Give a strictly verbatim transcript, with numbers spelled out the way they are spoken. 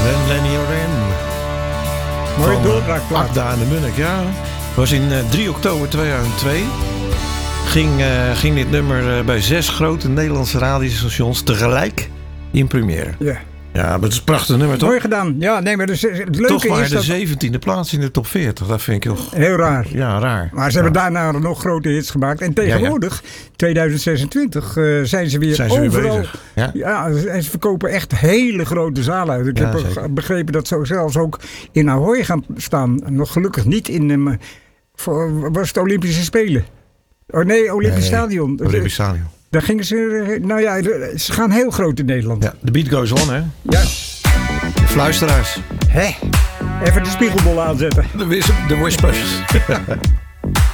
Ren Lenny Ren. Mooie Van, doorbraakplaat. Akda en de Munnik, ja. Het was in uh, drie oktober tweeduizend twee. Ging, uh, ging dit nummer uh, bij zes grote Nederlandse radiostations tegelijk in première. Ja. Ja, maar het is een prachtig nummer, toch? Mooi gedaan. Ja, nee, maar dus, het leuke Toch maar is de dat... zeventiende plaats in de top veertig. Dat vind ik heel... Heel raar. Ja, raar. Maar ze hebben ja. daarna nog grote hits gemaakt. En tegenwoordig, ja, ja. tweeduizend zesentwintig, uh, zijn ze weer zijn ze overal. Weer bezig. Ja. Ja, en ze verkopen echt hele grote zalen uit. Ik Ja, heb zeker. begrepen dat ze zelfs ook in Ahoy gaan staan. Nog gelukkig niet in... Um, voor, was het Olympische Spelen? Oh nee, Olympisch nee, Stadion. Olympisch Stadion. Daar gingen ze... Nou ja, ze gaan heel groot in Nederland. Ja, de beat goes on, hè? Ja. De fluisteraars. Hé, even de spiegelbol aanzetten. De, wis- de whispers.